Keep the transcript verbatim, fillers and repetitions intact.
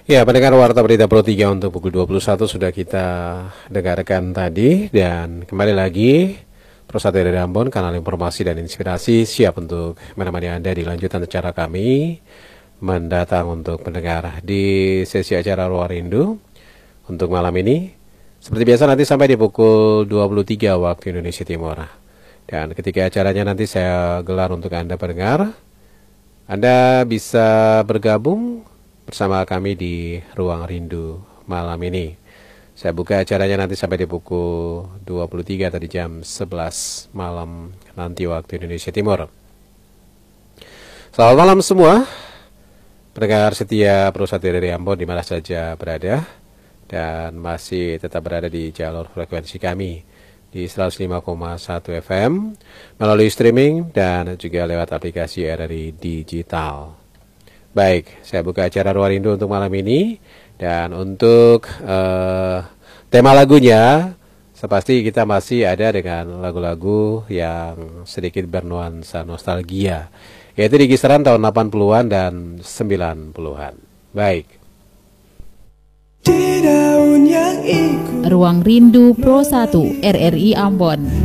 Ya, pendengar Warta Berita Pro tiga untuk pukul dua puluh satu sudah kita dengarkan tadi. Dan kembali lagi, Pro satu dari Ambon, kanal informasi dan inspirasi siap untuk menemani Anda di lanjutan acara kami mendatang untuk pendengar di sesi acara Ruang Rindu untuk malam ini. Seperti biasa nanti sampai di pukul dua puluh tiga waktu Indonesia Timur. Dan ketika acaranya nanti saya gelar untuk Anda pendengar, Anda bisa bergabung bersama kami di Ruang Rindu malam ini. Saya buka acaranya nanti sampai di pukul dua puluh tiga tadi jam sebelas malam nanti waktu Indonesia Timur. Selamat malam semua pendengar setia Pro satu dari Ambon di mana saja berada dan masih tetap berada di jalur frekuensi kami di seratus lima koma satu F M melalui streaming dan juga lewat aplikasi R R I Digital. Baik, saya buka acara Ruang Rindu untuk malam ini. Dan untuk uh, tema lagunya, sepasti kita masih ada dengan lagu-lagu yang sedikit bernuansa nostalgia, yaitu di kisaran tahun delapan puluhan dan sembilan puluhan. Baik. Ruang Rindu Pro satu R R I Ambon.